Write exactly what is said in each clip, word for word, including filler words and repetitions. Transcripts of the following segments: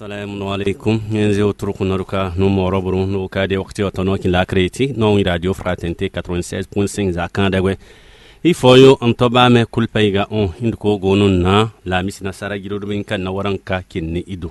Assalamu alaikum. Yanzu turku naruka no moro buru no ka de wakti otono kin la kreti no radio fraternité quatre-vingt-seize point cinq za kan dagwe. Ifoyo antoba me kulpaiga on indko gonun na la misina sara gido dum kan na waranka kinni ido.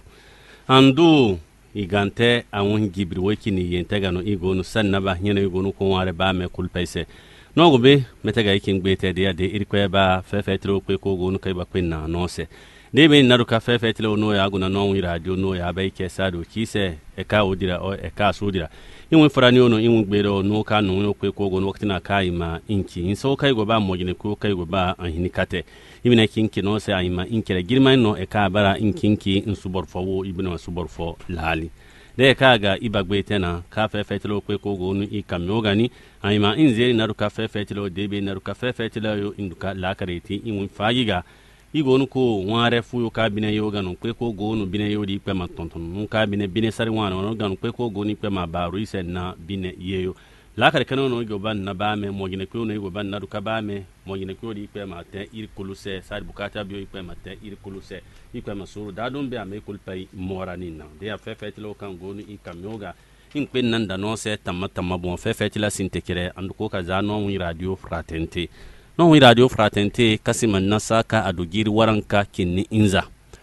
Andu igante awon gibri wekini yentega no igonu sannaba nyene igonu ko ware ba me kulpaise. No gobe metega ikin gbete de de irkwe ba fefetro kwe ko gonu kai ba kwenna no se. Debe naruka fefetlo no ya guna no radio no ya bai ke sado kise e ka odira o e ka sodira inwe frani ono inwe gbero no ka no no kwe ko gonu wakti na kai ma inki in so kai go ba mojine ko kai go ba anhini kate ibina kinki no se ayima inkere girman no e ka bara inkinki in suborfo ibina suborfo lali de kaga ibagbe tena ka fefetlo kwe ko gonu i kamyogani ayima inzeri naruka fefetlo debe naruka fefetlo yo induka lakareti inwe fagiga igonu ko ware fuyo ka bine yoga no kwe ko gonu bine yodi kwe ma tonton nun ka bine bine sari wana no ganu kwe ko goni kwe ma baru ise na bine yeyo la kare kano no go ban na ba me mo gine kwe no go ban na duka ba me mo gine kwe di kwe ma te ir kuluse sar bukata biyo kwe ma te ir kuluse ikwe ma suru dadum be ame kulpai morani na de ya fefet lo kan gonu i kamyoga in kwe nan da no se tamata mabon fefet la sintekere anduko ka za no wi radio fraternité no wi radio fraternité kasima nasaka adugiri waranka kinni inza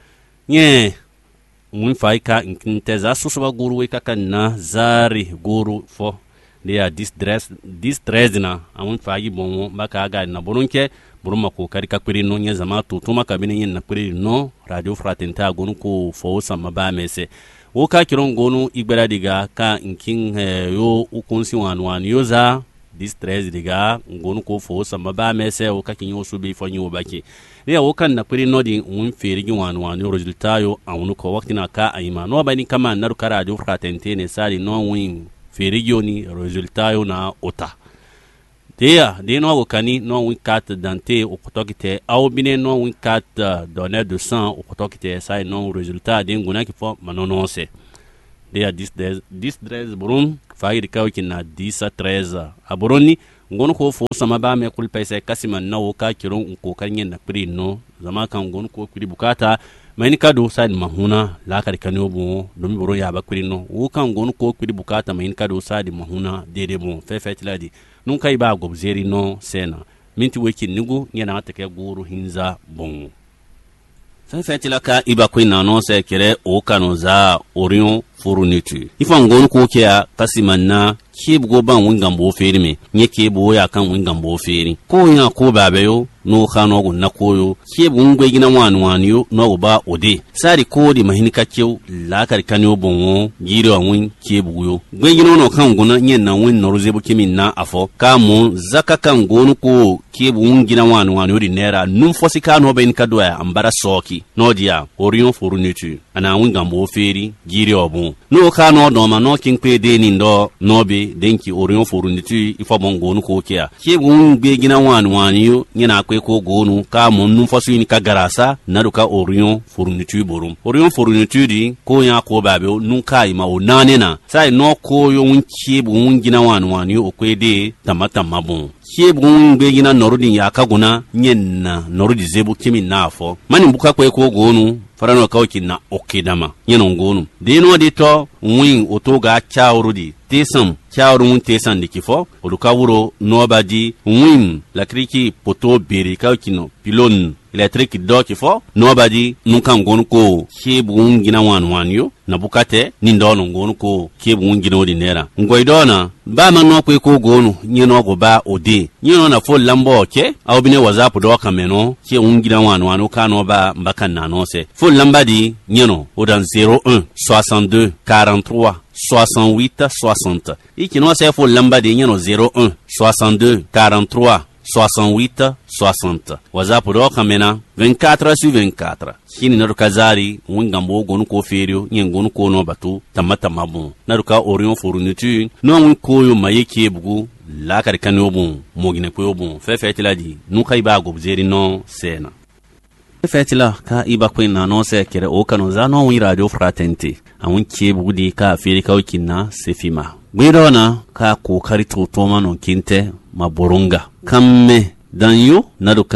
nye mun faika inkinteza susuba guru we kakana zari guru fo de ya dis dress dis trezina amun faagi bonwo baka ga na burunke buruma ko kari ka kwiri no nya zama to tuma kabine yin na kwiri no radio fraternité agonu ko fo sama ba mese wo ka kiron gonu igbara diga ka inkin yo ukunsi wanwan yoza distress diga ngonu ko fo sama ba mese o ka kinyo subi fo nyi obaki ne o kan na kwiri no di un feri gi wan wan resultat yo awunu ko wakti na ka ayima no bani kama na ru radio fraternité ne sali no win feri gi oni resultat yo na ota dia de no o kani no win carte d'identité o kotokite aw bine no win carte donneur de sang o kotokite sai no resultat de nguna ki fo manono se dia dix dix burum faidi kawki na dix treize aburoni ngono ko fo sama ba me kul pese kasima na wo ka kiron ko kanyen na pri no zama kan ngono ko kuri bukata mai kado sadi mahuna la kar kanyo bo domi boro ya ba kuri no wo kan ngono ko kuri bukata mai kado sadi mahuna dede bo fefet ladi nun kai ba gobzeri no sena minti weki nigu nyana take guru hinza bon fefet la ka iba kwina no se kere o kanu za orion fourniture ifan gon ko kiya kasimanna kibgo ban wingambo ferime nye kibo ya kan wingambo feri ko ya ko babeyo no khano gun na koyo kibo ngwe gina wanu waniyo no ba ode sari ko di mahinika kew la kar kanyo bonwo giro won kibo yo gwe gina no kan guna nye na win no rozebu kimin na afo ka mu zaka kan gon ko kibo ngina wanu waniyo di nera num fosi kano ben kadwa ambara soki no dia orion fourniture ana wingambo feri giro bon no khano do ma no kin pe de ni ndo no be denki orion fourniture ifo bongo nu ko kia kibo ngbe gina wanu waniyo nyina kwe ko gonu ka mun num fosi ni ka garasa na duka orion fourniture borum orion fourniture di ko ya ko babe nun kai ma o nanena sai no ko yo un kibo ngina wanu waniyo o kwede tamata mabon kibo ngbe gina norudi ya kaguna nyenna norudi zebu kimi nafo mani buka kwe ko gonu farano kawki na okidama nyeno ngonu deno dito win otoga chaurudi tesam chauru mun tesan dikifo oduka wuro nobadi win lakriki poto beri kawki no pilon electric doki fo nobadi nunkan ngonu ko kebu ngina wan wanyo na bukate nindono ngonu ko kebu ngina odi nera ngoidona ba manno ko ko gonu nyeno go ba odi nyeno na fo lambo ke awbine wazapu do kameno ke ngina wan wanu kano ba mbakan na no se fo lambadi nyeno odan zéro un soixante-deux quarante-trois soixante-huit soixante ikino se fo lambadi nyeno zéro un soixante-deux quarante-trois soixante-huit soixante wazapu do kamena vingt-quatre sur vingt-quatre kini naruka zari wingambo gonu ko ferio nyengonu ko no batu tamata mabon naruka orion fourniture no win ko yo mayeke bugu la kar kanyo bon mogine ko bon fefetila di nu kai ba gobzeri no sena fefetila ka iba ko na no se kere o kanu za no win radio fraternité awun ke bugu di ka feri ka wakina sefima gwedona ka kokari to to mano kinte maborunga kamme danyo naruka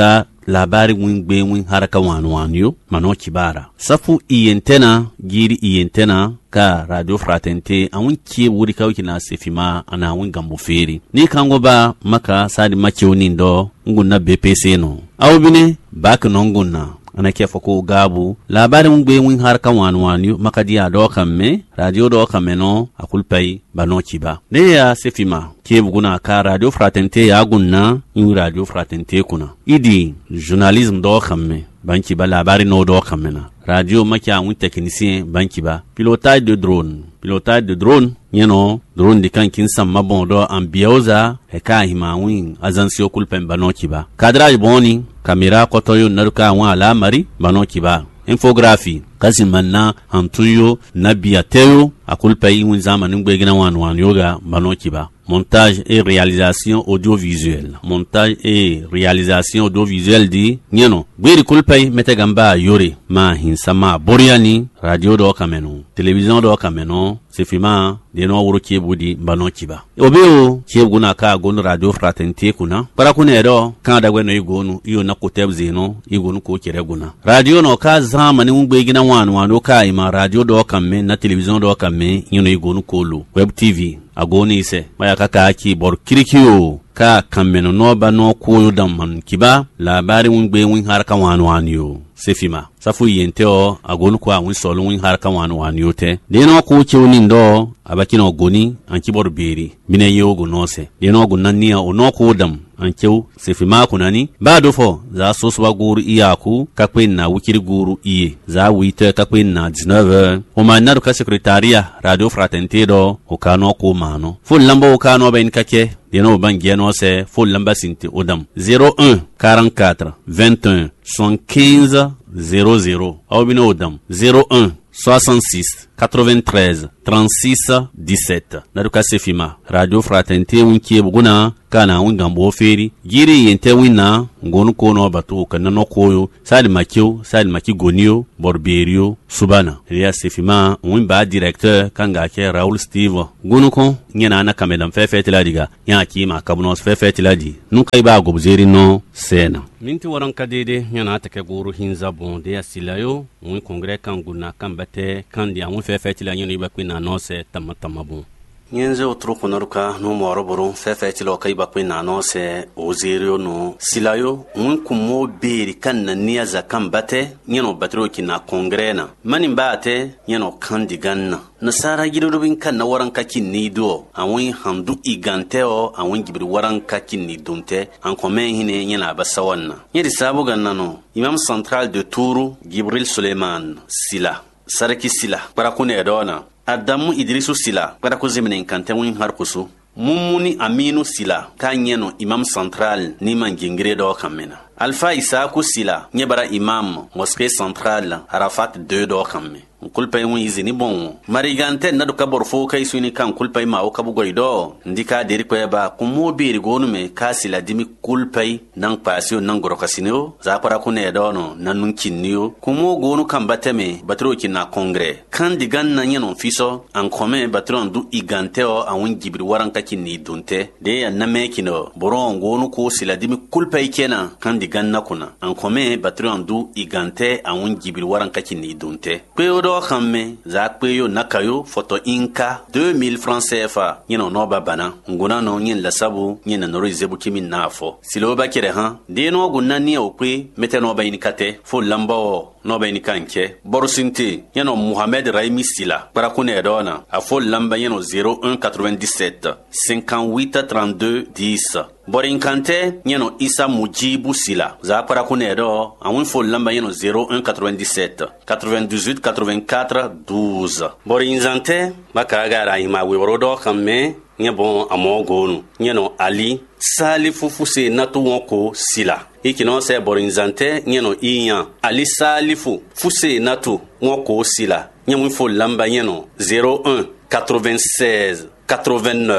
labari win gbe win haraka wanu wanu mano kibara safu iyentena giri iyentena ka radio fratente awun kie wuri kawki na sefima ana awun gambo feri ni kango ba maka sadi makioni ndo ngunna B P C no awbine bak no ngunna ana kefa ko gabu labari mun gbe win haraka wanu wanu maka dia do kamme radio do kameno akulpai bano kiba ne ya sefima ke buguna ka radio fratente ya gunna in radio fratente kuna idi journalisme do kamme banki ba labari no do kamena radio makia un technicien banki ba pilotage de drone pilotage de drone yeno drone de kan kin samma bon do ambioza e ka hima win azansi okulpen bano kiba cadrage boni kamera kotoyo naruka wa la mari bano kiba infographie kasi manna antuyo nabiya teyo akulpai win zamanin gbegina wan wan yoga bano kiba montage et réalisation audiovisuelle montage et réalisation audiovisuelle di nyeno gweri kulpai metegamba yore ma hinsama boriani radio do kameno télévision do kameno sefima de no wuro kebudi bano kiba obeo kebuna ka gonu radio fraternité kuna para kuna do kan da gweno igonu iyo na kotebzeno igonu ko kireguna radio no ka zamani ngbegina wan wan ka ima radio do kamme na télévision do kamme yino igonu kolo web tv agoni ise maya kaka ki bor kirikio ka kameno no ba no koyo damman kiba labari mun gbe win haraka wanu waniyo sefima safu yenteo agonu kwa win solo win haraka wanu waniyo te de no ko chewni ndo abakino goni anki bor beri mine yogo nose de no gunanniya o no ko dam ankew sefima kunani ba do fo za soswa guru iyaku kakwen na wukiri guru iye za wite kakwen na dix-neuf o manado ka secretaria radio fraternité do o kano ko mano ful lamba o kano ben kake deno bangeno se ful lamba sinti odam zéro un quarante-quatre vingt et un soixante-quinze zéro zéro awbino odam zéro un soixante-six quatre-vingt-treize trente-six dix-sept naruka sefima radio fraternité winkie buguna kana wingambo feri giri yente winna ngonu kono batu kana no koyo sali makio sali maki gonio borberio subana ya sefima wimba directeur kanga ke Raoul Steve gonu ko nyana na kamelam fefe tiladiga ya ki ma kabno fefe tiladi nun kai ba gobzeri no sena minti waran kadede nyana take guru hinza bonde ya silayo win congrès kanguna kambate kandi ya win fefe tilanya ni bakwina no se tamatama bon nyenze otruko naruka no moro boro fefe tilo kai bakwina no se ozirio no silayo win kumo beri kan na niaza kambate nyeno batro kina congrès na mani mbate nyeno kandi ganna nasara gido bin kan na waran kaki ni do awin handu iganteo awin gibri waran kaki ni dunte an komen hine nyena basawanna yedi sabu ganna no imam central de Touru Gibril Suleiman Sila sarki Sila para kune dona Adamu Idrisu Sila para ko zemene kante win har kusu mummuni Aminu Sila kanyeno imam central ni mangingire do kamena Alpha Isaaku Sila nyebara imam mosquée centrale Arafat deux do kamme kulpay won izini bon marigante nadu kabor fo kay suni kan kulpay ma o kabu goido ndika deri ko ba kumo biri gonu me kasila dimi kulpay nan pasio nan goro kasino za para ko ne dono nanun kinniyo kumo gonu kan bateme batro kinna congrès kan digan nan yenon fiso en commun batron du igante o awon gibri waran ka kinni dunte de ya name kino boron gonu ko sila dimi kulpay kena kan digan na kuna en commun batron du igante awon gibri waran ka kinni dunte ko do khamme za kweyo nakayo foto inka deux mille francs C F A yino no babana nguna no yin la sabu yin na noro zebu kimi nafo silo ba kire ha de no gunna ni o kwe mete no bayni kate fo lambo no bayni kanke borsinti yino Mohamed Raimi Sila para kune dona a fo lamba yino zéro un quatre-vingt-dix-sept cinquante-huit trente-deux dix Borin kante yeno Isa Mujibu Sila za para kunedo awun fo lamba yeno zéro un quatre-vingt-dix-sept quatre-vingt-dix-huit quatre-vingt-quatre douze Borin zante baka gara ima wibrodo kamme nye bon amogonu yeno Ali Salifu Fuse natu wonko Sila ikino se borin zante yeno Iyan Ali Salifu Fuse natu wonko Sila nyemu fo lamba yeno zéro un quatre-vingt-seize quatre-vingt-neuf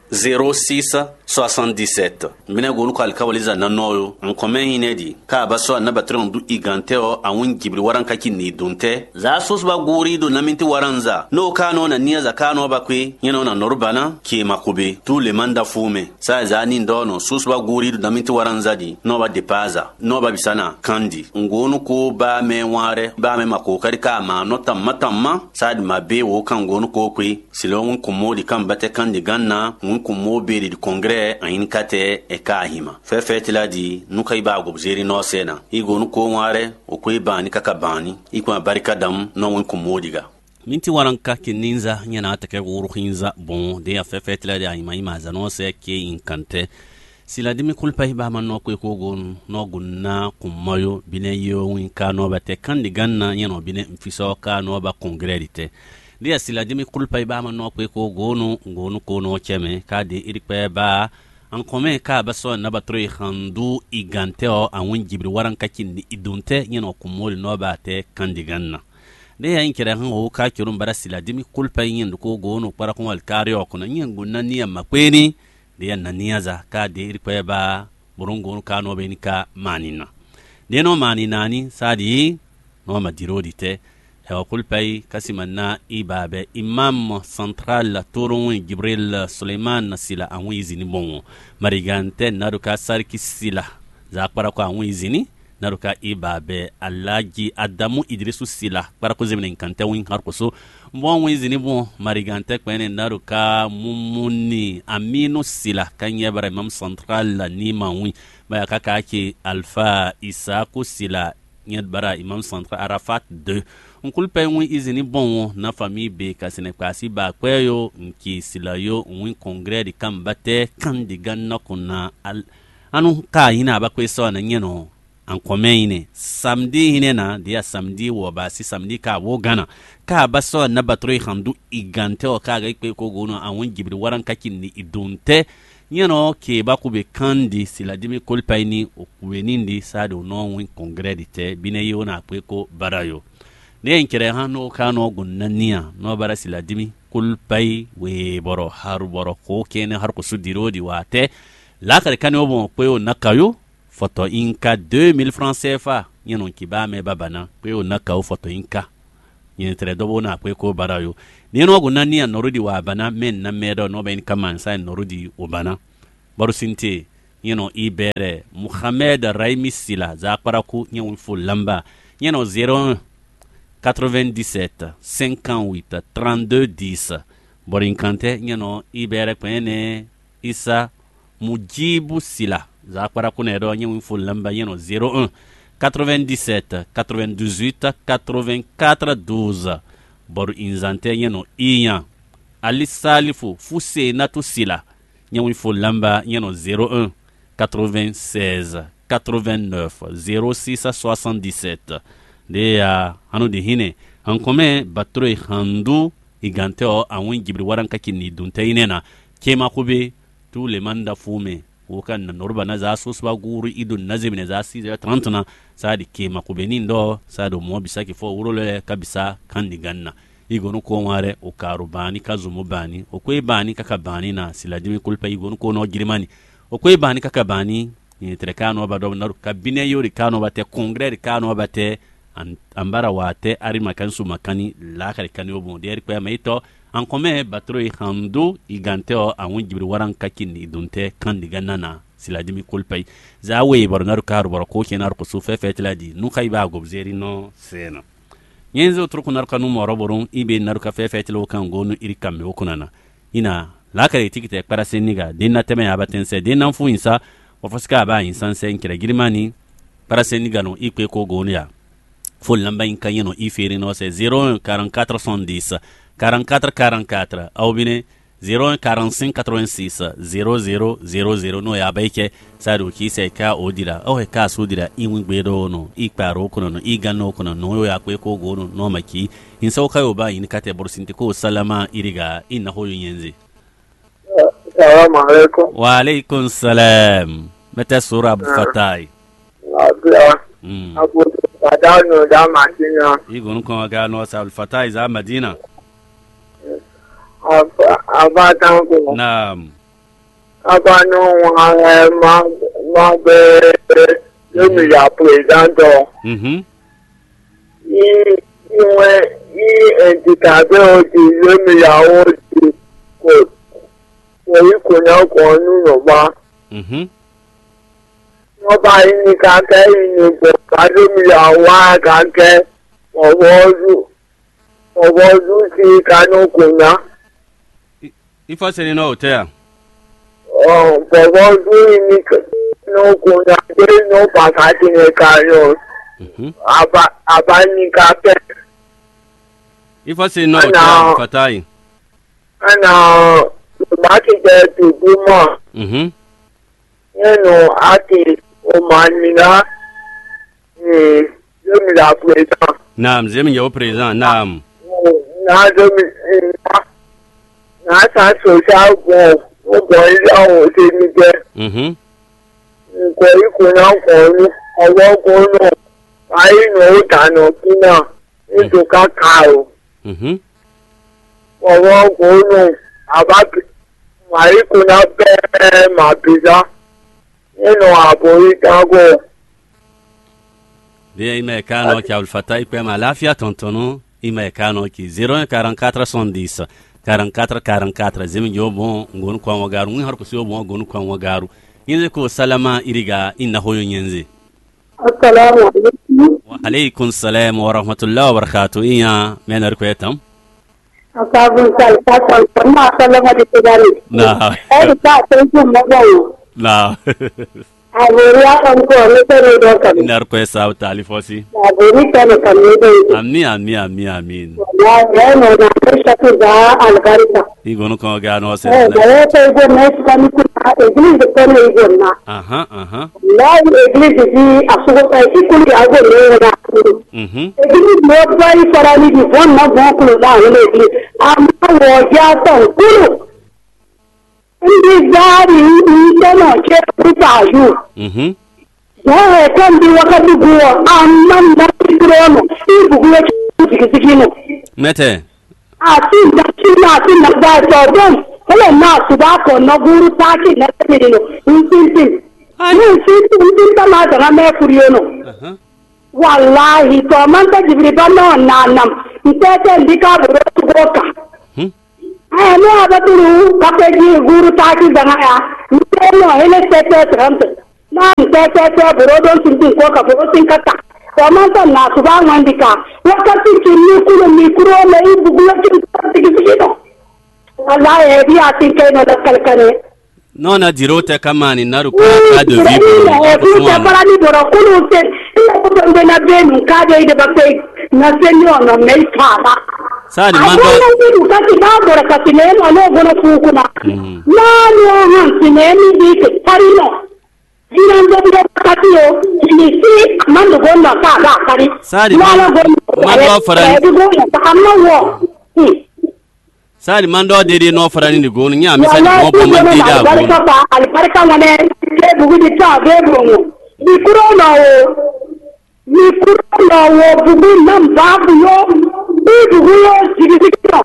zéro six soixante-dix-sept mina gonu ko alkawaliza nanoyo on komen hinedi ka baso na batron du iganteo awun gibri waran kaki ni dunte za sos ba guri do naminti waranza no kano na niya za kano ba kwe nyeno na norbana ki makube tu le manda fume sa za ni ndono sos ba guri do naminti waranza di no ba depaza no ba bisana kandi ngonu ko ba me ware ba me makokari ka ma no tamma tamma sa di mabe wo kan gonu ko kwe silon kumodi kan bate kandi ganna kumo beri di kongre ayin kate e kahima fefe tiladi nuka iba gobzeri no sena igo nuko ngare o ko ibani kaka bani iko barika dam no won kumo diga minti waranka kininza nyana take wuru hinza bon de fefe tiladi ayima ima zano se ke inkante siladi mi kulpa iba man no ko ko gon no gunna kumoyo bine yo win kano bate kandi ganna nyano bine mfiso kano ba kongre dite dia sila dimi kulpa iba ma no ko gonu gonu ko no cheme ka de irikpe ba an kome ka baso na batro khandu iganteo awun jibri waran kakin ni idunte nyeno kumol no bate kandiganna de ya inkere han o ka kirun bara sila dimi kulpa yin ko gonu para ko al kariyo ko nyen gunna niya makweni de ya naniyaza ka de irikpe ba burungu ka no benika manina de no manina ni sadi no madirodite hewa kulpay kasimanna ibabe imam central turun Jibril Suleiman sila anwi izini bongo marigante naruka sarki sila za para ko anwi izini naruka ibabe Alaji Adamu Idrisu sila para ko zemene kante win har ko so bon wi izini bon marigante kwene naruka mumuni Aminu sila kanye bara imam central ni manwi ba kaka ki Alpha Isaku sila nyet bara imam central Arafat deux unkulpe wi izini bon na famille be kasine kwasi ba kweyo nki silayo wi congrès di kambate kandiganna kuna al anu ka hina ba kweso na nyeno an komeine samedi hinena dia samedi wo ba si samedi ka wo gana ka baso na batro khandu igante o ka ga kwe ko gono an won jibri waran kakin ni idunte nyeno ke ba ku be kandi siladimi kulpaini o kuwenindi sado no wi congrès di te bine yo na kwe ko barayo ne enkere hano kano gunnaniya no bara siladimi kulpai we boro har boro ko kene har ko sudiro di wate la kare kane obo ko nakayo foto inka deux mille francs C F A yeno kiba me babana ko nakayo foto inka yen tre dobo na ko barayo ne no gunnaniya norudi wa bana men na medo no ben kaman sai norudi obana baro sinte yeno ibere Muhammad Raimi Sila za paraku nyen ful lamba yeno zéro un quatre-vingt-dix-sept cinquante-huit trente-deux dix borinkante nyano ibere kwene Isa Mujibu Sila za para kunero nyen ful lamba yeno zéro un quatre-vingt-dix-sept quatre-vingt-dix-huit quatre-vingt-quatre douze bor inzante yeno Iyan Ali Salifu Fuse Natu Sila nyen ful lamba yeno zéro un quatre-vingt-seize quatre-vingt-neuf zéro six soixante-dix-sept de ya hanu de hine an kome batro handu igante o awin jibri waran kaki ni dunta inena kema kube tu le manda fume o kan na norba na za so sba guru idun nazim ne za si trente na sadi kema kube ni ndo sado mo bisaki fo urole kabisa kan diganna igonu ko mare o karubani kazumu bani o ko bani kaka bani na siladimi kulpa igonu ko no girimani o ko bani kaka bani ni trekano bado na kabine yori kano bate congrès kano bate ambara wate ari makansu makani la kare kani obo der ko maito an kome batro handu igante o awun jibri waran kakin idunte kandiga nana siladimi kulpai zawe barnar karu barako kenar ko sufe fetladi nu khayba gobzeri no sena yenzo truku nar kanu moroborun ibe nar ka fefetlo kan gonu irikam okunana ina la kare tikite para seniga dinna teme abatense dinna fu insa ofaska ba insan sen kira girmani para seniga no ikwe ko gonu ya full lamba inka yeno ifiri no se zéro un quarante-quatre soixante-dix quarante-quatre quarante-quatre au bine zéro un quarante-cinq quatre-vingt-six zéro zéro zéro zéro no ya baike sadu ki se ka odira o he ka sudira inwi gbedo no ikparo kono no igano kono no ya kwe ko go no no maki in so kayo ba in kate borsinti ko salama iriga inna hoyo yenzi assalamu alaikum wa alaikum salam mata sura Abu Fatai mm Abu Adano da Madina igon ko ga no sa Abu Fatai za Madina aba tango naam abano wa ma ma be le mi ya président mhm i iwe i entitabe o di le mi ya o di ko ko yi ko na ko nu no ba mhm no ba ni ka ke ni bo ka le mi ya wa ka ke owoju owoju si ka no ko na ifa seni no hotel oh owoju ni no ko na de no pa ka ti ne ka yo mhm aba aba ni ka ke ifa seni no hotel fatai ana ba ki de tu du mo mhm nínú àti òmànìyàn ní lómìnira president. naam zemin yawo president naam na lómìnira na sa social gun ọgbọ̀n ilé àwọn òṣèlú jẹ. mhm nǹkan ikú náà kàn ní ọwọ́ gun náà ayé ní ó dànù kí náà nítorí káka o. mhm ọwọ́ gun náà àbá ayé kò náà bẹ́ẹ̀ máa bìjà. nínú ààbò ìdágò. Dia ime kano ki Abdul pe ma lafia tontonu ime kano ki zero un quarante-quatre soixante-dix quarante-quatre quarante-quatre zemi jo bon ngon kwa wagaru ngi har ko so bon ngon kwa wagaru yinze ko salama iriga inna hoyo nyenze. Assalamu alaikum. Wa alaikum salam wa rahmatullahi wa barakatuh iya menar ko etam. Akabun sal ta ma salama de tegari. Na. Ai ta sai ku magawo. Na. Abori akan ko ne tare do kan. Nar ko sa tali fosi. Abori kan kan ne do. Amin amin amin amin. Ya ya no na shatu da algarita. Igono ko ga no se. Eh da ta go ne kan ku ta iglis ko ne go na. Aha aha. La iglis di asugo ta ikuli ago ne na. Mhm. Iglis mo bai farani di fon na go ku la ne iglis. Amma wo ja ton kulu. Ndi zari ntano che putaju. Mhm. Ya kan di wakati guo amman na krono. Ibu guo chikisikino. Mete. Asi da china asi na da sodom. Hele na suba ko no guru taki na temino. Intintin. Ani intintin intinta ma da me furiono. Aha. Wallahi to man ta jibriba no nanam. Ntete ndika buro tugoka. Eh no abaturu kapeji guru taki dangaya no hele tete trant na tete tete burodon sintin ko ka burodin kata to man ta na suba mandika wakati kinni kulo mi kuro le bugulo kin tiki tiki wallahi bi atin kai no dakal kare no na dirote kama ni naru ka ka de eh ku ta para ni boro kulu te ina ko be na be nu ka de de bakte na senyo no mei fara sadi mando ni kati ba bora kati ne no no gona fukuna na no han sinemi dike parino dinan do do kati yo ni si mando gona ka ga kari sadi mando faran amma wo sadi mando de no faran ni gonu nya mi sadi mo bo man di da barka fa al barka ngane ke bugu di ta be bongo ni kuro na wo ni kuro na wo bugu nam babu yo bugu yo sigikito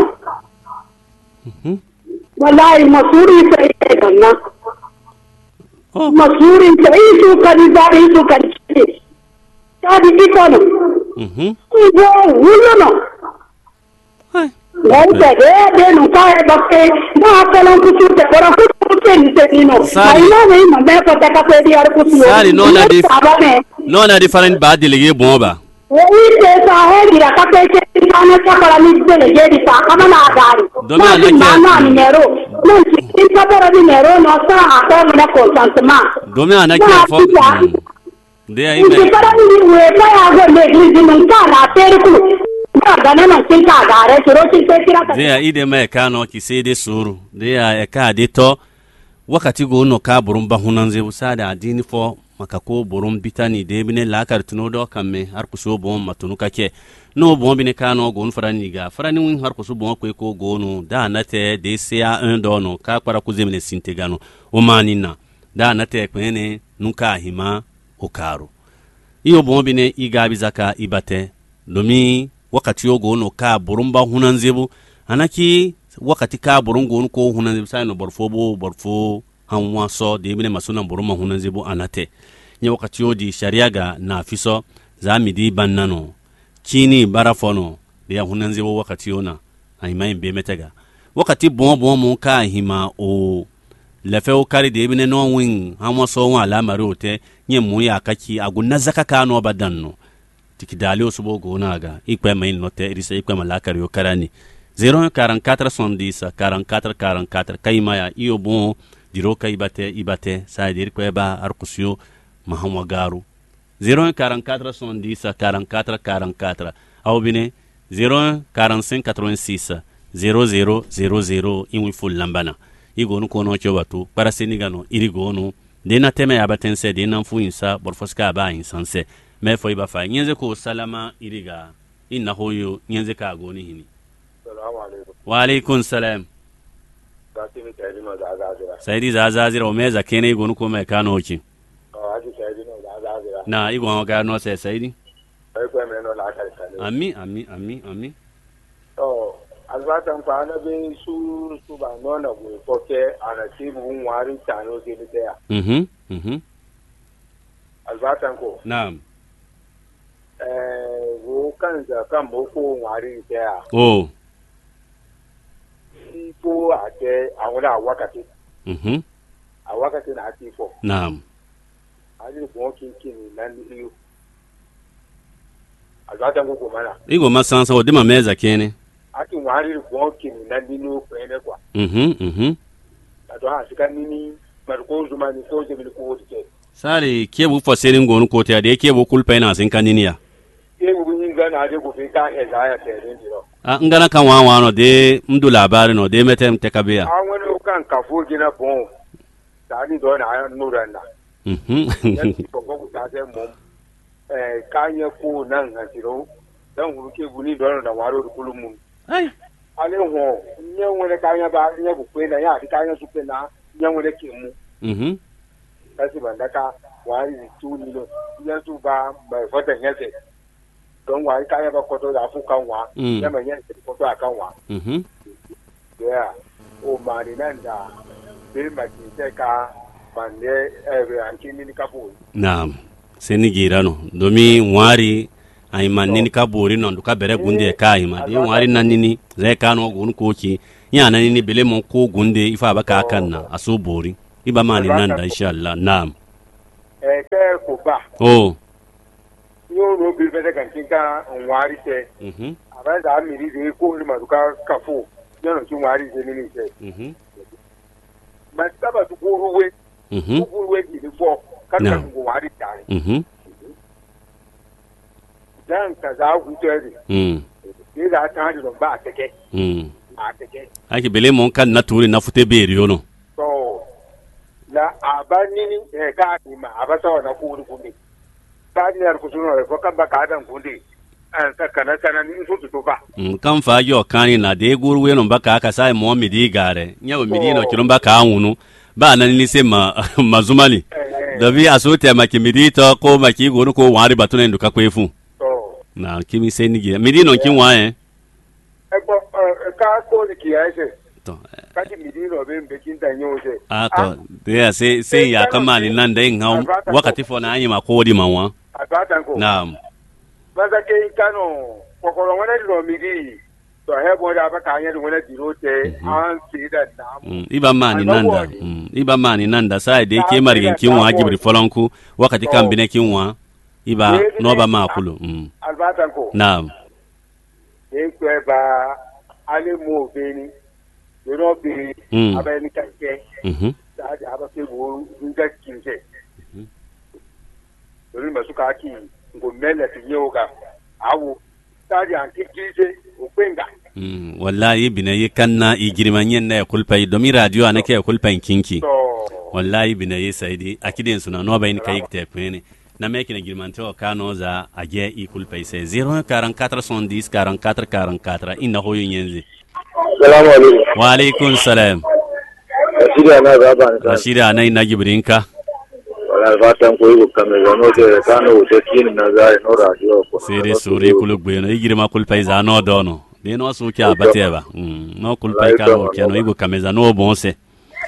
wallahi masuri sai kana masuri sai su kadi da su kadi kadi ikono mhm ibo wuno Ngai de de no kai bakke na kala ku tu te ora ku te ni te no ai na nei ma me ko ta ka pe di ar ku tu sari no na di no na different ba di lege bon ba o ite sa he di ra ka pe ke na na ka kala ni de le di ta ka na gari na ke na na ni nero no ti ka para di nero no sa ha ko na consentement do me ana ke fo de ai me ti para ni we pa ya go le di ni ka na te ku Dia ide me kano ki sede suru dia e ka de to wakati go no ka burum ba hunanze usada adini fo makako burum bitani de bine la kartuno do kamme har ku so bon matunu kake no bon bine kano go farani ga farani win har ku so bon ko ko go no da nate de cia un do no ka para ku zemne sintegano o manina da nate kwene nuka hima o karo iyo bon bine igabi zaka ibate domi wakati yogo no ka burumba hunanzebu anaki wakati ka burungo ko hunanzebu sai no borfo bo borfo hanwa so de ibne masuna buruma hunan zibu anate nya wakati odi sharia ga na fiso za midi bannano chini barafono de hunan zibu wakati ona ai mai be metega wakati bon bon mon ka hima o le fe o kari de ibne no win hanwa so wa la marote nye mu ya kaki agunna zaka ka no badanno tikidali osubo gona ga ikwe mai note irisa ikwe malakari yo karani zero un quarante-quatre soixante-dix quarante-quatre quarante-quatre kaimaya iyo bon diro kai bate ibate sa dir ko ba arkusio mahamwa garu zero un quarante-quatre soixante-dix quarante-quatre quarante-quatre au bine zero un quarante-cinq quatre-vingt-six zero zero zero zero inwi full lambana igo no kono chobatu para senigano irigo no dena teme abatense dena fu insa borfoska ba insanse me foi ba fa nyenze ko salama iriga inna hoyo nyenze ka goni hini. Wa alaikum salam. Saidi zazazira omeza kene igo nuko me kano ochi. Na igoanga no se saidi. Ami ami ami ami. Oh, alwatan fa na be su su ba nona go koke ana tibu unwari tano gele ya. Mhm mhm. Alwatan ko. Naam. Eh, go kanza kan boko unwari ya. Oh. Ko ate awon awakati mhm awakati na ati fo naam ali ko kinkin nan liyo azata ngo ko mana igo masansa odima meza kene ati wari ko kin nan liyo ko ene kwa mhm mhm ato ha sika nini marko zuma ni ko je ko te sari kebu foseri ngonu ko te ade kebu kulpa ina sin kaniniya kebu ninga na ade ko fe ka ezaya te ndiro a ngana kan wa wano de mdu labari no de metem te kabia a wani kan kafo gina bon tani do na nura na mhm ko ko ta de mom eh kanya ko nan hatiro dan huruke guni do na waro kulumun ai ale ho nye wele kanya ba nye ku kwena ya ti kanya su kwena nye wele kimu mhm kasi bandaka wari tu ni lo nye tu ba ba fota nyese don wari kanya ba koto da fu kanwa ya ma nye koto akanwa mhm yeah o mari nanda be ma ti se ka bande ebe ankini ni kapo naam seni girano domi wari ay manini ka bori non ka bere gunde ka ima de wari nanini zai kano gun koki ya nanini bele mon ko gunde ifa ba ka kanna aso bori iba mani nanda insha Allah naam eh ke ko ba oh yo ro bi bere kan kinka wari te mhm aba da miri de ko ni maduka kafo yo no ki wari te ni te mhm ma saba tu ko ruwe mhm ko ruwe ki fo kan kan ko wari tare mhm dan ka za ku tere mm ni da ta hadi don ba take mm a take aki bele mon kan na turi na fute beri yono to la abanini e ka ni ma abasa na ku ru kundi ta ni ar ku suno ko kan ba ka dan kundi an ta kana kana ni su to ba mm kan fa yo kani na de guru we no baka aka sai mo mi di gare nya o mi di no kiro baka anwunu ba nan ni se ma mazumali dabi asote makimidi to ko maki guru ko wari batune nduka kwefu na kimi seni gi midi no kin wa eh e ko ka ko ni ki aise to ka ti midi no be be kin tan yo se ah to de se se ya kama ni nan dai ngau wakati fo na anyi makodi manwa atata ko naam baza ke kano ko ko ngone no midi to he bo da ba ka anya ngone diro te an ti da na iba mani nanda iba mani nanda sai de ke margin kin wa gibri folonku wakati kan bine kin wa iba no ba makulu mm albatan ko naam e ko ba ale mo beni yo bi abeni kake mhm da ja ba ke bo nga kinse mhm yo ma suka ki ngo mele ti yoga awu ta ja ki kise o kwenga mm wallahi bina yi kanna i girmanyen na kulpa i domi radio anake kulpa kinki wallahi bina yi saidi akiden suna no ba in kai te pene na meki na girmante o kano za aje i kulpa i se zero un quarante-quatre soixante-dix quarante-quatre quarante-quatre inna hoyo nyenzi salamu alaikum wa alaikum salam Rashida na zaba ne Rashida na ina gibrinka wala fatan ko yi kamera no de kano de kin na za no radio ko sere sore kulu gbe no igirma kulpa i za no dono de no su kya bateba mm no kulpa i kano kya no igo kameza no bonse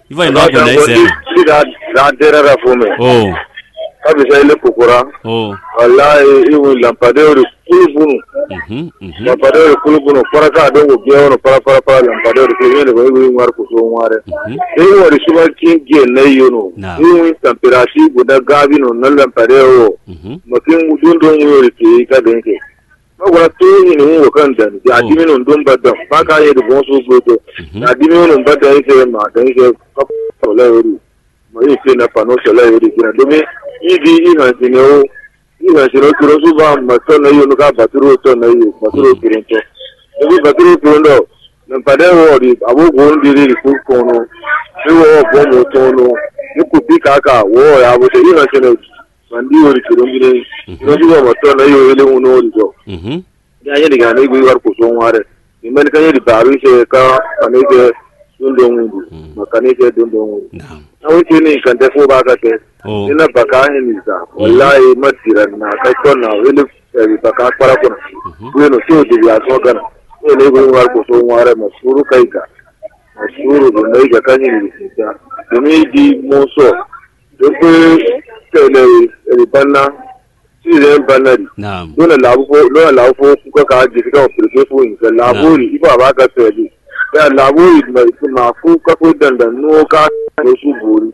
il va no ko ne se da da dera ra fume oh abi sai le kokora oh wallahi iwu lampadeur kulubunu mhm mhm lampadeur kulubunu para ka do go biyo no para para para lampadeur ke ne go iwu war ko so ngare iwu wori suba kinge ne yono iwu temperature go da gabi no na lampadeur mhm makin mudun don yori ke ka denke magwa to ni ne wo kan dan ya dimi no ndon badam ba ka ye do bon so goto na dimi no badam ise ma dan ise ko la yori mo ise na pano so la yori kina do me idi ihan sineo ihan sineo turo suba mato na yo no ka baturo to na yo baturo kirinto do baturo kirondo na pade wo di abu go ndiri ku kono wo bo mo to no ku bi ka ka wo ya bo de ihan sineo bandi wori kirongire no suba mato na yo ele uno do mhm ya ye diga ne go war ku so ngare ni men ka ye di baru se ka aneke dondo ngundu makaneke dondo ngundu naam awuti ni kan defo ba ka ke oh ina baka ni sa wallahi matiran na kai kona wele baka para kona bueno so de ya so kana ele go war ko so ngare masuru kai ka masuru do nei ga kani ni sa demi di moso do ko tele ele banna si le banna naam dole labu ko dole labu ko ka ji ka ko ko ni laburi iba ba ka tele ya laburi mai ma fu ka ko dandan no ka su buri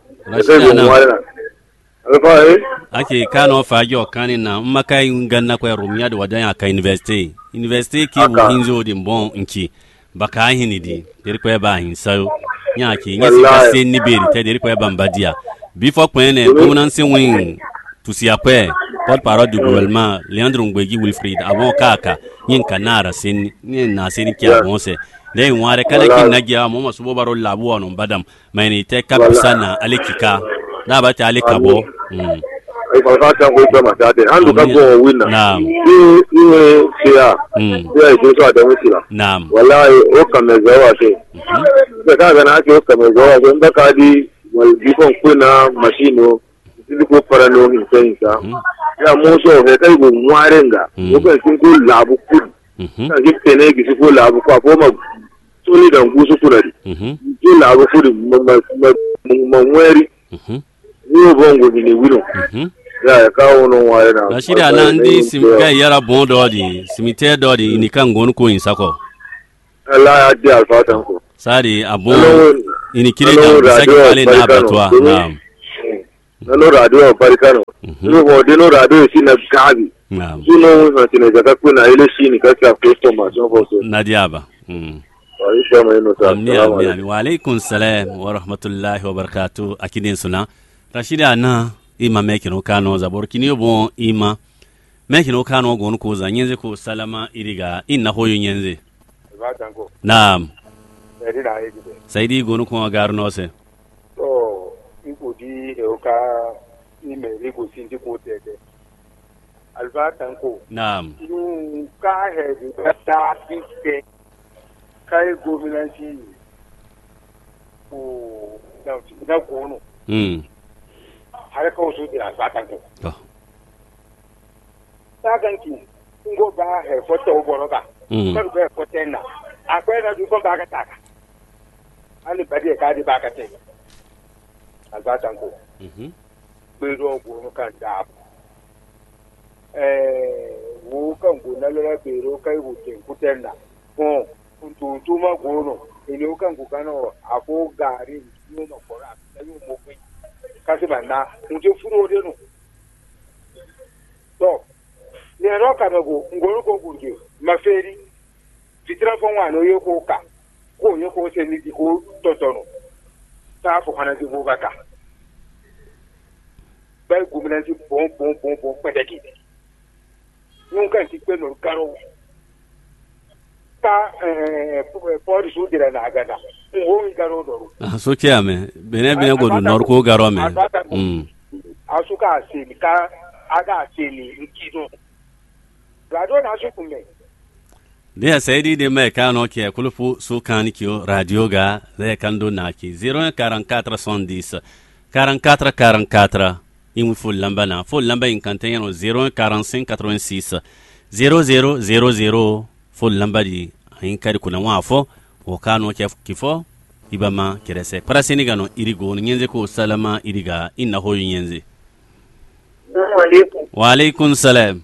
ake kano fajo kani na makai nganna kwa rumya da wadan aka university university ke bu hinzo din bon nki baka hini di der kwa ba hin sayo nya ke nyesi ka sen ni beri te der kwa bambadia before point ne governance win to si après porte parole du gouvernement Leandro Ngwegi Wilfried avant kaka yin kanara sen ni na sen ki avance dai ware kala kin nagiya mo masu bobaro labu wono badam mai te kapsana alekika da ba ta alekabo mm ai fa ta ko ta mata de an duka go winna naam ni ni sia mm ya ji so da mutila naam wallahi o kame zawa ce da ka ga na ce o kame zawa don da ka di wal bifon kuna machino ti ko parano hin sai ka ya mo so he kai go warenga ko kan kin ko labu ku ka ji tene gi ko labu ko ko ma tuni da ngusu kurari mhm ki labu ku ma mweri mhm ni bongo ni wino mhm ya ka wono ware na rashida nan di simka yara bon do di simite do di ni kan gon ko insako Allah ya di alfatan ko sari abon ini kire da saki pale na batwa naam no radio barikano no ho de no radio si na gabi naam suno ho tine jaka kuna ile si ni ka ka customer so so nadiaba mm wa alaikum salam wa rahmatullahi wa barakatuh akidin suna rashida na ima mekino kano za borkini bon ima mekino kano gon ko za nyenze ko salama iriga inna hoyo nyenze naam saidi gon ko garno se to iko di e oka ime rigo sindi ko tete alba tanko naam inu ka he di ta tike kai gwamnati ko na na kono mm har ka wasu da satan ko to sagan ki ngo ba he foto oboro ka ka ba foto na akwai na du ko ba ka taka ani bade ka di ba ka te satan ko mhm be ro go kan da eh wo kan go na lera be ro kai wo ten kutenna ko tuntuma gono ile ukan kukano ako gari no no kora ayo mo pe kasi bana nje furo de no to ni ro ka go ngoro ko gurje maferi fitra fo wa no yeko ka ko yeko se ni ko totono ta fo kana di mo baka ba gumna si bon bon bon bon pedeki nunca ti pe no karo ta eh por su dire na agada ngo ngaro doro ah so kiame bene bene go nor ko garo me mm asuka asili ka aga asili nkido radio na su me dia saidi de me kano ke kulufu su kan kiyo radio ga le kando na ki zero un quatre quatre cent dix quarante-quatre quarante-quatre imu full lamba na full lamba in kanteno zero un quarante-cinq quatre-vingt-six zero zero zero zero full lamba di in kadi kuna wafo o kano ke kifo ibama kerese para senigano irigo nyenze ko salama iriga inna hoyo nyenze. Assalamu alaikum. Wa alaikum salam.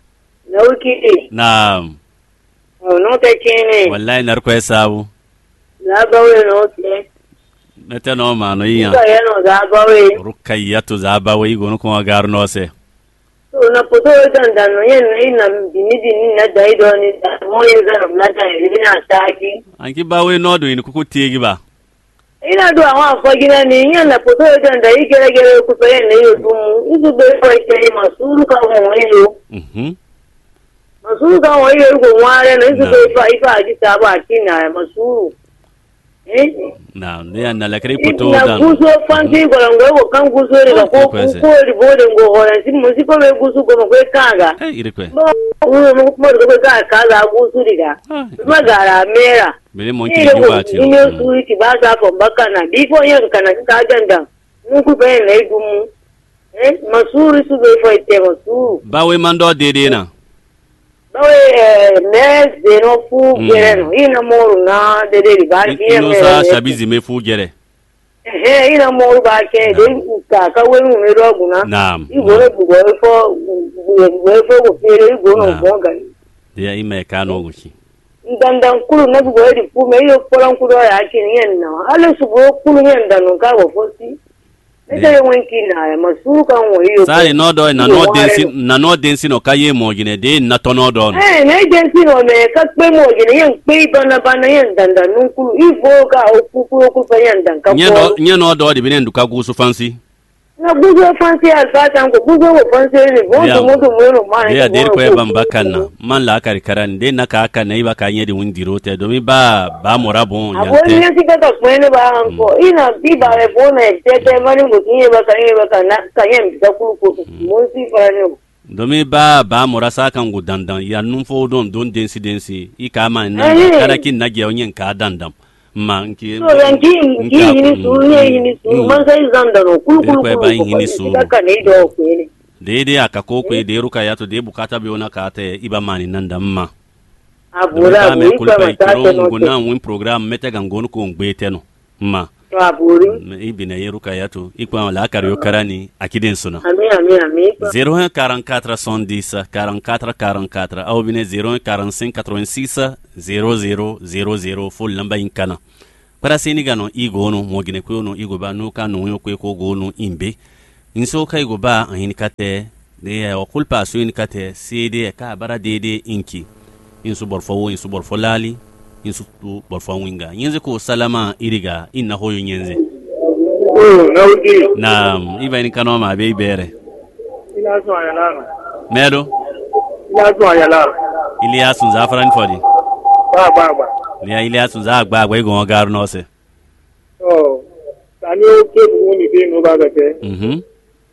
Nauki. Naam. Oh, no te kene. Wallahi narko esabu. Zabawe no te. Nete no mano iya. Ka yano zabawe. Rukayatu zabawe igo no ko gar no se. So na poto dan dan no yen ina bini bini na dai do ni mo yen zan na dai ina taki. Anki bawe no do in kuku tigi ba. Ina do awon afogina ni yen na poto dan dai gere gere ku pe ne yo dum. Izu be ko ite masuru ka won yo. Mhm. Masuru ka won yo ko ware no izu be fa ifa ji ta ba kina masuru. Eh? Na ne na la kre poto na dan. guso fanti golongo ko kan guso ri ko ko ko ri bode ngo hora si musi ko be guso ko ko kaga Eh ire kwe. mo mo mo ko ka kaga guso ri ga magara mera Bele mon ki jubati. ni yo su ki ba za ko bakana bi ko yen kana ka ganda mu ku be ne dum eh masuri su be fa ite masuru Bawe mando dede na. bawe ne de no fu gereno ina moru na de de ba ki Ino sa shabizi me fu gere. eh ina moru ba ke de ka ka we mu me rogu na Naam. igo le bugo fo bugo fo ko fere igo no bonga Ya ime ka no gushi. ndandan kulu na bugo ri fu me yo poran kulu ya ki yen na ale su bugo kulu yen danu ka wo fosi ete wenki na masuru kan wo yo Sai no do na no densi na no densi no kaye mo gine de na to no do. eh na densi no me ka pe mo gine yen pe bana bana yen dandan nun kulu ifo ka o ku ku ku fa yen dan ka Nye no nye no do de binen duka gusu fansi. na buzo fansi alfatan ko buzo wo fansi ni bo Ya. to mo to mo no ma Ya der ko e bamba kanna. Man la kar karan de na ka aka na iba ka nye de windiro te do mi ba ba mora bon aboni yante. ne sika ka kwene ba anko ina bi ba re bona te te mani mo kinye ba ka ye ba ka na ka yen bi ka kulu ko mo si fara ne Do mi ba ba mora sa kan gu dandan ya num fo don don densi densi i ka ma na Eh. kada kin na ge onyen ka dandam. Ma nki. so ran ki ki ni su ne ni su man sai zanda no kulu kulu Ko e ba hini su. ka ka ne do kwene Dede aka ko ko de ruka ya to de bukata be ona ka te iba mani nan da ma. abura me bu kulpa ka ta ikro no nguna win program mete gangonu ko ngbete no ma. to aburi Ibine ye ruka ya to ikwa la kar yo karani akiden suna. ami ami ami zéro un quarante-quatre cent dix quarante-quatre quarante-quatre au bine zéro un quarante-cinq quatre-vingt-six zéro zéro zéro zéro full lamba inkana. Para senigano igono mogine ko no igoba no ka no yo ko gono imbe. Inso kai goba ahin kate de o kulpa su in kate cd ka bara dede inki insu borfo insu borfo lali insu tu borfo winga yenze ko salama iriga inna hoyo yenze oh nauki na iba ni kano ma be bere ina so ayala medo ina so ayala Ilias Zafran fodi ba ba ba Lia Ilias za agba agba igo gar no se oh tani o ke bu ni be no ba ga te mhm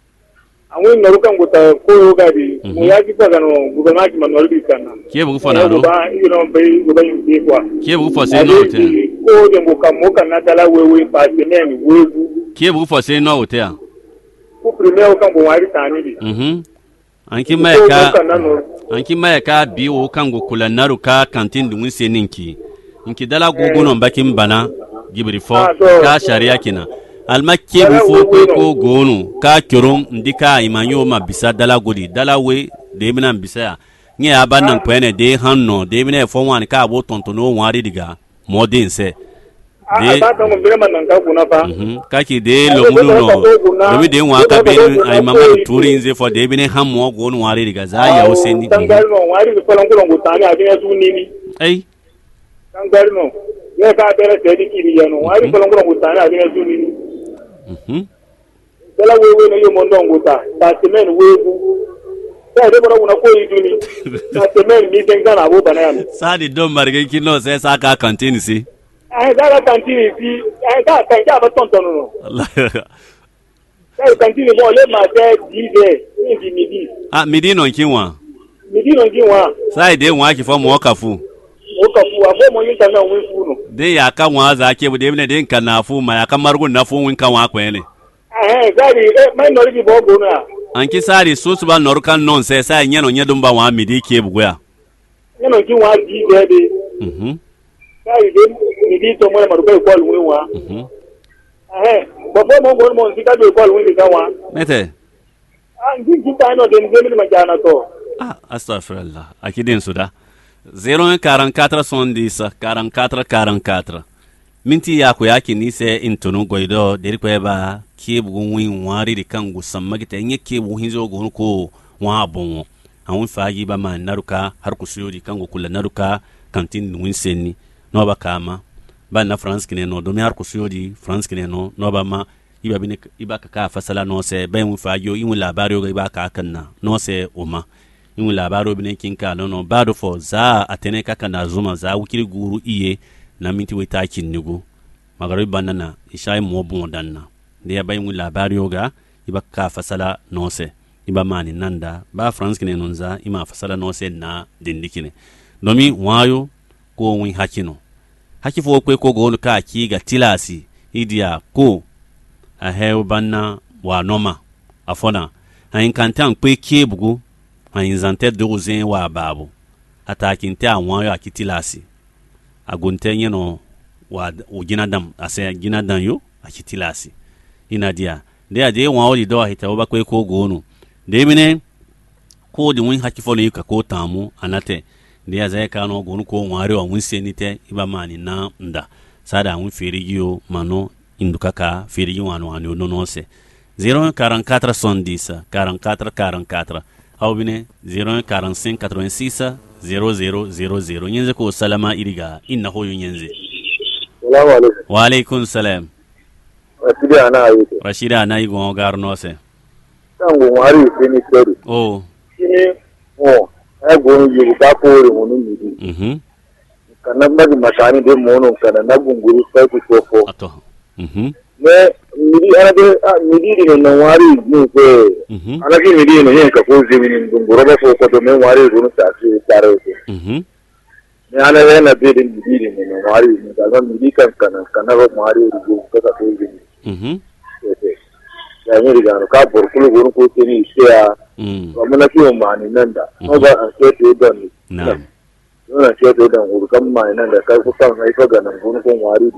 awon no kan go ta ko yo ga di mo ya ki ta no bu ga ma ki man no bi kana ke bu fo na do ba you know be go ba ni kwa ke bu fo se no te ko de mo kan mo kan na dala wewe pa se ne ni wewu ke bu fo se no te ku primeiro kan go wari tani bi mhm anki mai ka anki mai ka bi wo kan go kula naru ka kantin dun se ninki inki dala gugu non bakin bana gibri fo ka sharia kina almakke bu fo ko ko gonu ka kirum ndika imanyo ma bisa dala godi dala we de mina bisa nye abanan kwene de hanno de mina fo wan ka bo tontono wari diga modin se de ba ta mo bere man ka kuna fa mhm kaki de lo mulu no domi de wa ka be ay mama turi nze fo de bine hammo gonu wari diga za ya oseni tangal no wari ko lan ko ngo tani abine su nini ai tangal no ye ka bere te di kiri yano wari ko lan ko ngo tani abine su nini mhm dala wewe no yo mondo ngota ta semen wewu ta de bora una ko yiduni ta semen mi denga na bo bana yano sadi don marge kino se saka kantin si ai dala kantini si ai ka kan ja ba tonton no ai kantini mo le ma te di de ni midi ah midi no kinwa midi no kinwa sai de nwa ki fo mo kafu o kafu afo mo yin tan na wi fu no de ya ka nwa za ke bu de ne de kan na fu ma ya ka margun na fu win kan wa kwene eh gari eh mai no ri bo go na anki sari so su ba nor kan non se sai nyano nyedum ba wa midi ke bu ya ni no kinwa di de de mhm kai de ni di to mo ma ko ko lu wa mhm eh bo bo mo mo mo sika do ko lu ni ka wa mete ah ngi ji ta no de ni ma jana to ah astaghfirullah akidin suda zero un quarante-quatre soixante-dix quarante-quatre quarante-quatre minti ya ku yake ni se intunu goido deri ko ba kebu win wari de kangu samma gita nye kebu hinzo go ko wa bon awun faagi ba ma naruka har ku suyodi kangu kula naruka kantin win senni no ba kama ba na france kine no do mi har ku suyodi france kine no no ba ma iba bine iba ka ka fasala no se ba win faagi yin labari go iba ka kanna no se oma yin labari bine kinka no no ba do fo za atene ka kana zuma za wukiri guru iye na minti wita kin nigo magari banana ishai mo bon danna de ya bayin labari yoga iba ka fasala no se iba mani nanda ba france kine nonza ima fasala no se na dindikine domi wayo ko win hakino haki fo kwe ko gonu ka ki ga tilasi idia ko a hew banna wa noma afona hain kantan kwe ke bugu hain zante dozen wa babu atakin ta wayo akitilasi agunte nyeno wa ugina dam ase gina dan yo akitilasi ina dia de ade wa odi do hita oba kwe ko gonu de mine ko di win haki folo yuka ko tamu anate de azai ka no gonu ko wari wa win senite iba mani na nda sada win ferigiyo mano induka ka ferigi wanu anu no no se zero un quarante-quatre soixante-dix quarante-quatre quarante-quatre au bine zero un quarante-cinq quatre-vingt-six zero zero zero zero nyenze ko salama iriga inna hoyo nyenze salamu alaikum wa alaikum salam rashida ana ayi rashida ana yi gon garno se tango wari fini seri oh kini o ai gon yi ta ko re hunu ni mhm kana magi masani de mono kana na gunguru sai ku sofo ato mhm ne midi ana de midi de no wari ni ko mhm ana ki midi no yen ka ko zimini gunguru ba ko ko me wari gon sa ci tare ko mhm ne ana ne na de midi de no wari ni da midi kan kana kana ba wari gon ka ka ko zimini mhm ya ni riga ka borkulu gon ko ni sai mm ba mun ki mani nan da ko ba an ce to don na yana ce to don urkan mai nan da kai kusan ai fa ga nan gon ko wari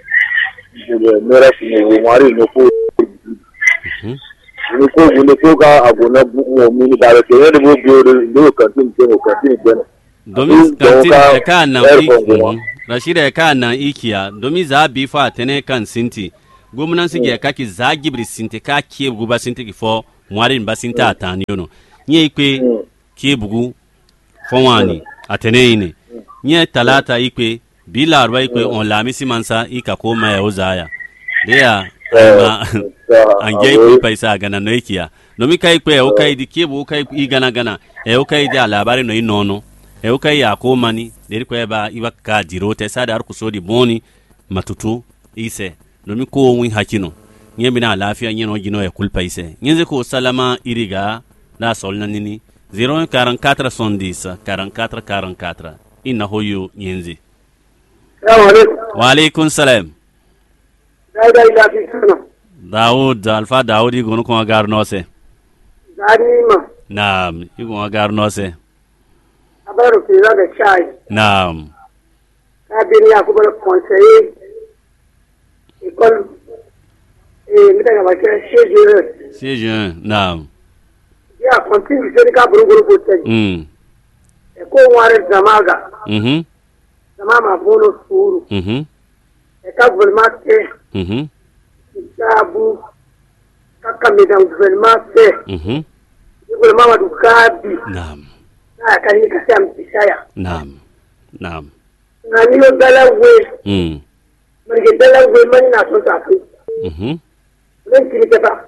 de mera ni wari no ko mhm ni ko ni ko ka abu na mu mini da ke da mu biyo da kantin ke ko kantin ke domin kantin da ka nan rashida ka nan ikiya domin za bi fa tene kan sinti gomnan sige kaki za gibri sinti ka ke bugu ba sinti ki fo mwarin ba sinta atani yono nye ikwe ke bugu fo wani atene ine nye talata ikwe bila arba ikwe on lamisi mansa ika ko ma ya uzaya dia ma ange ikwe paisa gana no ikiya domin kai ikwe o kai di ke bugu kai igana gana e o kai dia labari no inono e o kai ya ko mani deri ko ba iba ka dirote sada har kusodi boni matutu ise domin ko win hakino nye bina lafiya nye no gino ya kulpa ise nyenze ko salama iriga la solna nini zero un quarante-quatre soixante-dix quarante-quatre quarante-quatre inna hoyo nyenze wa alaikum salam Daida ila bisana. Daud alfa Daud igon ko gar no se Zarima. naam igon gar no se Abaru kila da chai. naam Kabini ya kubala conseiller. École et mita ga bakira chez c'est jeune naam ya continue sai ka buru buru ko mm e ko ware zamaga mhm zamama bono suru mhm e ka gouvernement mhm sabu kaka medan gouvernement mhm gouvernement du kabi naam na kani ka sam tisaya naam naam na ni yo dala we mm manje dala we man na so ta ku mhm len kiri ke ba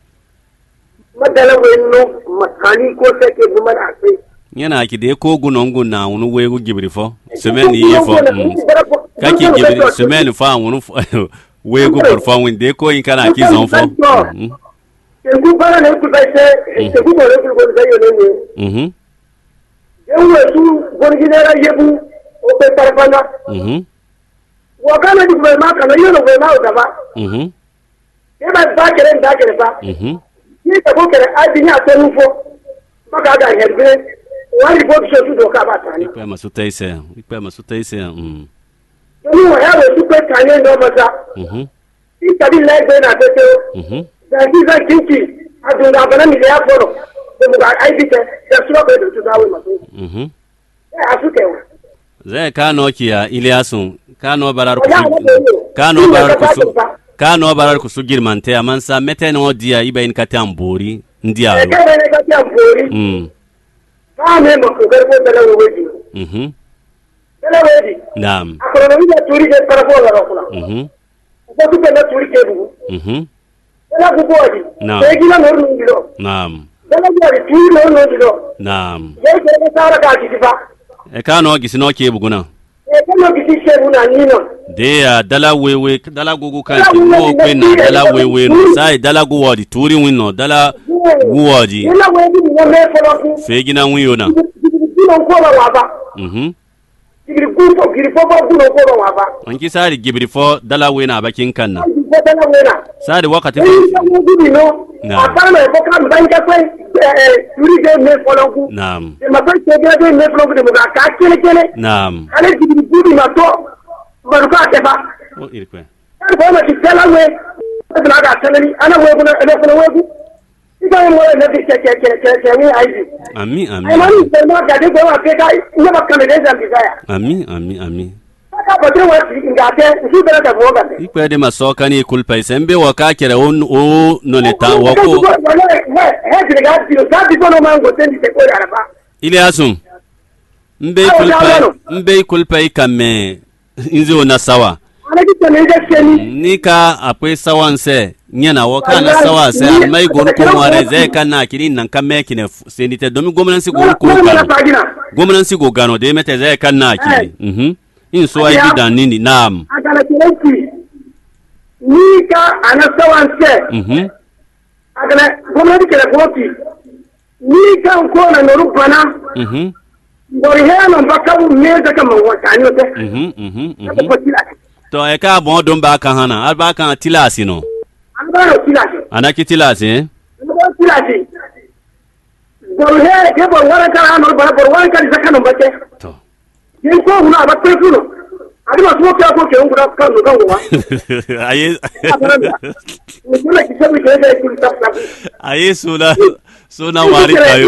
madala we no makani ko se ke bu man akwe yana ki de ko gunon gunna wonu wegu gibri fo semaine yi fo kaki gibri semaine fa wonu wegu por fo won de ko in kana ki zon fo mhm Tengu para ne ku baise tengu bole ku ko bayo ne mhm yewu tu borginera yebu o pe parapana mhm wakana di gouvernement kana yo no gouvernement da ba mhm e ba ba kere nda kere ba mhm ni ta ko kere adinya to nufo maka ga herbe wari bo so tu do ka ba tani ipe masuta ise ipe masuta ise mm onu ya we super kanye no masa mhm itabi lebe na tete mhm da kiza kinki adunga bana mi ya foro de mu ga aibite da sura be do dawo maso mhm eh asuke zai ka no kiya Iliyasun ka no barar ku ka no barar ku su ka no barar ku su girmante amansa mete no dia ibayin katambori ndia e ka ne ka tambori mm ka me mo ko garbo da lawo wedi mhm da wedi naam akoro ni da turi ke karabo la rokula mhm ko tu pe na turi ke bu mhm da ku ko wedi naam e gina no ru ngiro naam da la wedi turi no no ngiro naam ye ke ka sara ka ki fa e ka no gisi no ke buguna e ka no ki se bu na ni no de ya dala wewe dala gugu kan ti mo pe na dala wewe no sai dala gu wodi turi win no dala gu wodi ina wedi ni me folo ku fe gina win yo na no ko la wa ba mhm giri ku ko giri fo ko no ko la wa ba an ki sari gibri fo dala we na bakin kan na ko da la we na sari wakati e ka mo di no apa na ko ka mban ka kwe turi ke me folo ku naam e ma pa ke ke me folo ku de mo ka ka kele kele naam ale giri ku di ma to ba ko ka te ba o irkwe ko ma ti tela we na ga tele ni ana we ko na ele ko we ku ika mo na ti ke ke ke ke ni aidi ami ami ai mani se ma ga de ko wa ke ka ni ba kan de zan bi ya ami ami ami ka ba de wa ti ga te su bere da bo ga te ikwe de masoka ni kulpa isembe waka kere on o no leta wako he ti ga ti ga ti ko no mango tendi te ko ya ba Iliyasun mbe kulpa mbe kulpa ikame inzo na sawa ana ki te ne ga sheni ni ka akwai sawan se nyana waka na sawa se almai gon ko ware zai kana kiri nan kan me kine senite domin gwamnati go ko gano gwamnati go gano de mete zai kana kiri mhm in so ai bidan ni na'am agala kiranki ni ka ana sawan se mhm agala gwamnati ke da kofi ni kan ko na noru bana mhm bori he no bakabu me da kan wata ni te mhm mhm mhm to e ka bon don ba kan hana al ba kan tilasi no an ba ro tilasi ana ki tilasi eh ba tilasi bori he ke bo wara ka no ba bori wara ka di sakano bate to yin ko huna ba pe kuno adi ma so ka ko ke ngura kan no kan wa ayi ni kula ki sabi ke da ki ta ta ayi suna suna wari kayo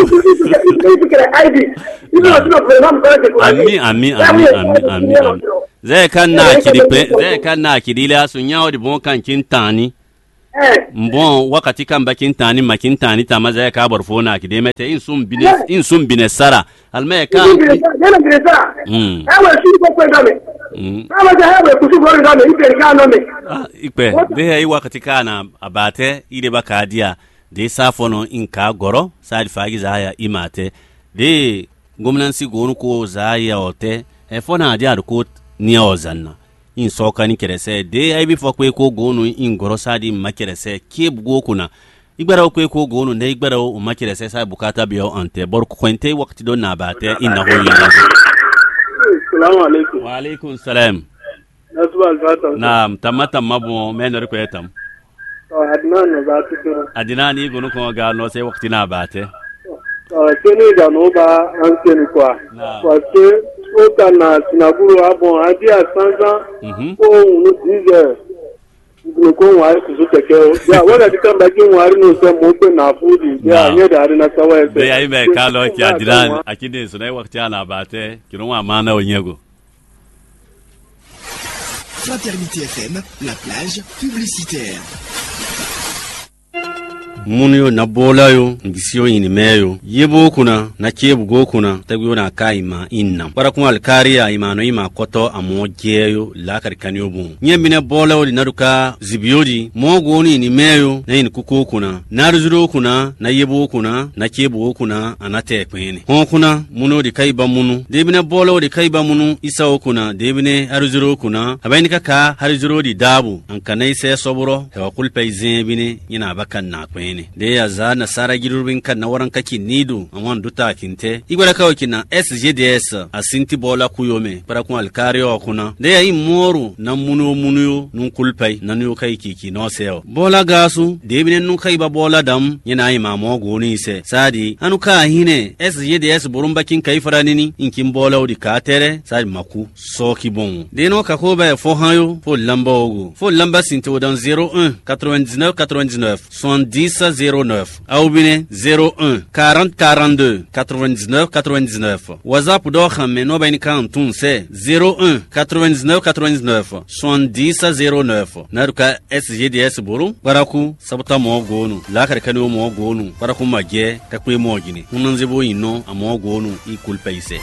ami ami ami ami ami ami zai kan na kidi pre zai kan na kidi la sun yawo di bon kan kin tani mbon wakati kan bakin tani makin tani ta ma zai ka bar fona kidi mete in sun bine in sun bine sara almai ka yana bine sara mm awa shi ko ko dame mm awa da hawe ku su gori dame ipe ka no me ah ipe de ai wakati kana abate ile bakadia de safono in ka goro sadi fagi zaya imate de gwamnati gonu ko zaya ote e fona dia ko ni ozanna in soka ni kerese de ai bi fokwe ko gonu in goro sadi makerese ke bugo kuna igbara ko ko gonu ne igbara o makerese sa bukata biyo ante bor ko kwente wakti do na bate inna ho yi assalamu alaikum wa alaikum salam nasu alfata naam tamata mabo mener ko etam adnan no ba tukuru adinani gonu ko ga no sai wakti na bate ah kene da no ba an kene kwa parce que o kana sinaburu abon adi asanza ko unu dize ngo ko wa ku so teke ya wala dikamba ki wari no se mo pe na fudi ya nye da ari na sawa ese be ai me kalo ki adinani akide so na wakti na bate kinu wa mana onyego Fraternité F M, la plage publicitaire. Munyo na bola yo ngisiyo ini meyo yebo kuna na kebu go kuna tagyo na kaima inna para kuma alkariya imano ima koto amogeyo la karkanyo bu nyemine bola yo naruka zibiyodi mogo ni ni meyo na in kuko kuna naruzuro kuna na yebo kuna na kebu kuna anate kwene hon kuna muno di kaiba munu debine bola yo di kaiba munu isa kuna debine aruzuro kuna abaini kaka haruzuro di dabu ankanai se soburo hewa kulpa izebine nyina bakan na kwene mine de ya za na sara girurbin kan na waran kaki nidu amwan duta kinte igwara kawo kina S G D S asinti bola kuyome para kun alkari o kuna de ya imoru na munu munu nun kulpai na nu kai kiki no seo bola gasu de binen nun kai ba bola dam yana yi mamo goni se sadi anu ka hine S G D S burun bakin kai faranini inkin bola odi ka tere sadi maku soki bon de no ka ko ba fo hayo fo lamba ogu fo lamba sinto dan zéro un quatre-vingt-dix-neuf quatre-vingt-dix-neuf soixante-dix zéro neuf au bine zéro un quarante quarante-deux quatre-vingt-dix-neuf quatre-vingt-dix-neuf WhatsApp do xamme no bayni kan tun se zéro un quatre-vingt-dix-neuf quatre-vingt-dix-neuf soixante-dix zéro neuf naruka S G D S buru baraku sabta mo gonu la kar kanu mo gonu baraku magge ka kwe mo gini unan zebo ino amo gonu i kulpaise.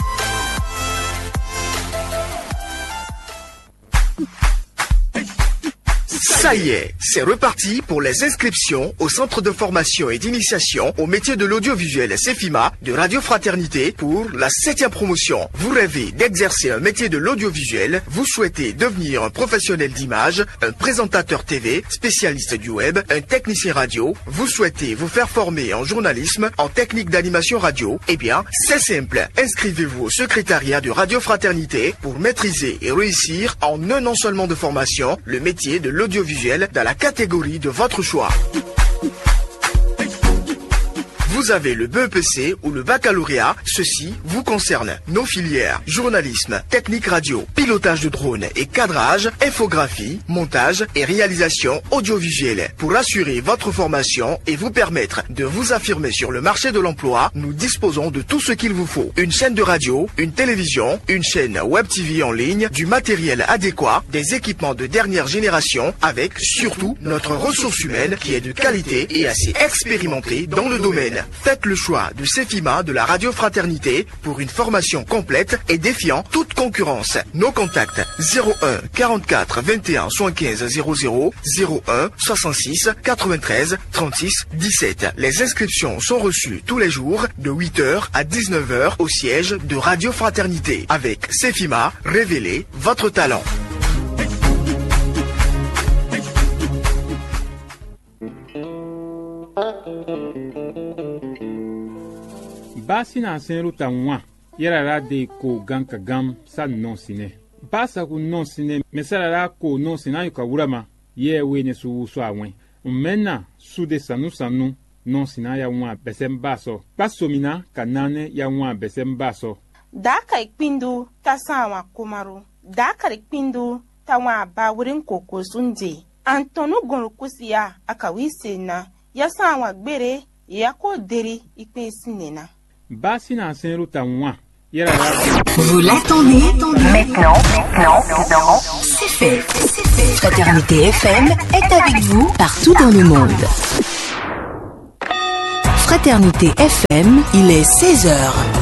Ça y est, c'est reparti pour les inscriptions au centre de formation et d'initiation au métier de l'audiovisuel CEFIMA de Radio Fraternité pour la septième promotion. Vous rêvez d'exercer un métier de l'audiovisuel, vous souhaitez devenir un professionnel d'image, un présentateur T V, spécialiste du web, un technicien radio, vous souhaitez vous faire former en journalisme, en technique d'animation radio, eh bien, c'est simple. Inscrivez-vous au secrétariat de Radio Fraternité pour maîtriser et réussir en un an seulement de formation le métier de l'audiovisuel dans la catégorie de votre choix. Vous avez le B E P C ou le baccalauréat, ceci vous concerne. Nos filières, journalisme, technique radio, pilotage de drone et cadrage, infographie, montage et réalisation audiovisuelle. Pour assurer votre formation et vous permettre de vous affirmer sur le marché de l'emploi, nous disposons de tout ce qu'il vous faut. Une chaîne de radio, une télévision, une chaîne web T V en ligne, du matériel adéquat, des équipements de dernière génération, avec surtout notre ressource humaine qui est de qualité et assez expérimentée dans le domaine. Faites le choix de CEFIMA de la Radio Fraternité pour une formation complète et défiant toute concurrence. Nos contacts zéro un quarante-quatre vingt et un soixante-quinze zéro zéro, zéro un soixante-six quatre-vingt-treize trente-six dix-sept. Les inscriptions sont reçues tous les jours de huit heures à dix-neuf heures au siège de Radio Fraternité. Avec CEFIMA, révélez votre talent. Basi na senru tanwa yera ra de ko ganka gam sa non sine basa ku non sine mesara ra ko non sine yuka wurama ye we ne su so awen menna su de sanu sanu non sine ya wa besem baso pasomina kanane ya wa besem baso daka ikpindu tasawa kumaru daka ikpindu tawa ba wurin koko sunje antonu gorukusiya akawise na yasawa gbere yako deri ikpe sinena. Vous l'attendez maintenant, maintenant, maintenant, c'est fait. Fraternité F M est avec vous partout dans le monde. Fraternité F M, il est seize heures.